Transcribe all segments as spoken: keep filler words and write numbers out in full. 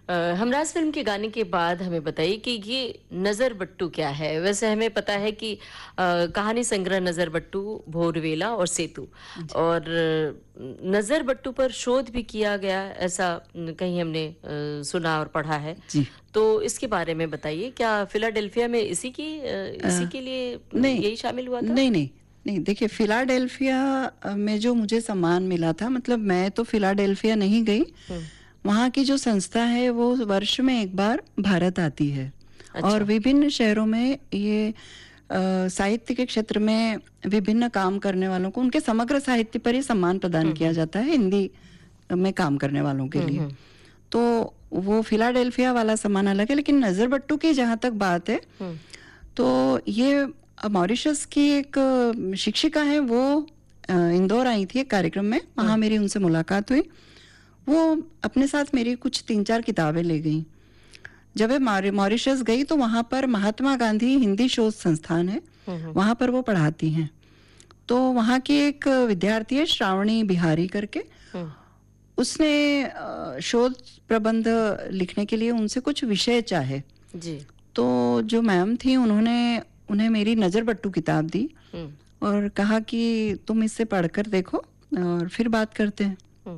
अ, Humraaz film के गाने के बाद हमें बताइए कि ये नज़र बट्टू क्या है? वैसे हमें पता है कि अ, कहानी संग्रह नज़र बट्टू, भोरवेला और सेतु जी। और नज़र बट्टू पर शोध भी किया गया, ऐसा न, कहीं हमने अ, सुना और पढ़ा है। जी। तो इसके बारे में बताइए, क्या फिलाडेल्फिया में इसी की अ, अ, इसी के लिए उम, नहीं, यही शामिल हुआ था? नहीं, नहीं, नहीं देखिए फिलाडेल्फिया अ, में जो मुझे सम्मान मिला था मतलब मैं तो फिलाडेल्फिया नहीं गई। हुँ। वहाँ की जो संस्था है वो वर्ष में एक बार भारत आती है और अच्छा। विभिन्न शहरों में ये अ, साहित्य के क्षेत्र में विभिन्न काम करने वालों को उनके समग्र साहित्य पर ही सम्मान प्रदान हुँ, किया हुँ। जाता है हिंदी में काम करने वालों के हुँ, लिए। हुँ। तो वो फिलाडेल्फिया वाला सम्मान अलग है लेकिन नज़र बट्टू की जहाँ तक बात है, हुँ। तो ये मॉरिशस की एक शिक्षिका है वो अ, इंदौर आई थी एक कार्यक्रम में, हुँ। वहाँ मेरी उनसे मुलाकात हुई। वो अपने साथ मेरी कुछ तीन चार किताबें ले गईं। जब वे मॉरि मॉरिशस गई तो वहाँ पर महात्मा गांधी हिंदी शोध संस्थान है, हुँ, हुँ। वहाँ पर वो पढ़ाती हैं। तो वहाँ की एक विद्यार्थी है श्रावणी बिहारी करके, हुँ। उसने अ, शोध प्रबंध लिखने के लिए उनसे कुछ विषय चाहे। जी। तो जो मैम थी उन्होंने उन्हें मेरी नज़र बट्टू किताब दी हुँ। और कहा कि तुम इसे पढ़कर देखो और फिर बात करते हैं। हुँ।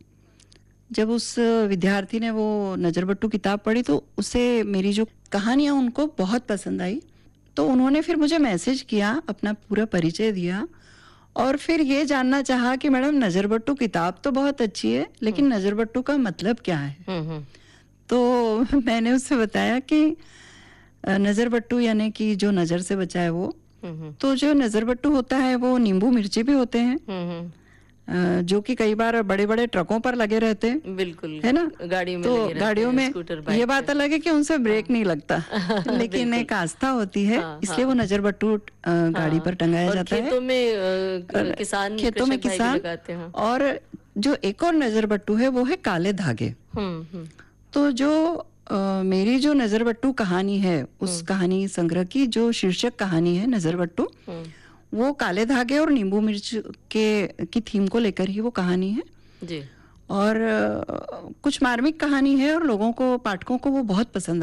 जब उस विद्यार्थी ने वो नज़र बट्टू किताब पढ़ी तो उसे मेरी जो कहानियाँ उनको बहुत पसंद आई। तो उन्होंने फिर मुझे मैसेज किया, अपना पूरा परिचय दिया और फिर ये जानना चाहा कि मैडम नज़र बट्टू किताब तो बहुत अच्छी है, हुँ। लेकिन नज़र बट्टू का मतलब क्या है? हुँ, हुँ। तो मैंने उससे बताया कि अ, नज़र बट्टू यानी कि जो नज़र से बचाए वो। हुँ, हुँ। तो जो नज़र बट्टू होता है वो नींबू मिर्ची भी होते हैं, हुँ, हुँ। अ, जो कि कई बार बड़े-बड़े ट्रकों पर लगे रहते हैं, बिल्कुल, है ना? गाड़ियों में तो लगे रहते गाड़ियों हैं, में स्कूटर, ये बाइक पे। बात अलग है कि उनसे ब्रेक हाँ। नहीं लगता, लेकिन बिल्कुल। एक आस्था होती है, हाँ, इसलिए वो हाँ। नज़र बट्टू अ, गाड़ी पर हाँ, टंगाया और जाता है। खेतों में अ, और क किसान, खेतों में कृषक भाई भी किसान लगाते हैं। और जो एक और नज़र बट्टू है वो है काले धागे। हुँ, हुँ। तो जो अ, मेरी जो नज़र बट्टू कहानी है, उस हुँ। कहानी संग्रह की जो शीर्षक कहानी है नज़र हुँ। बट्टू, हुँ। वो काले धागे और नींबू मिर्च के की थीम को लेकर ही वो कहानी है। जी। और अ, कुछ मार्मिक कहानी है और लोगों को, पाठकों को वो बहुत पसंद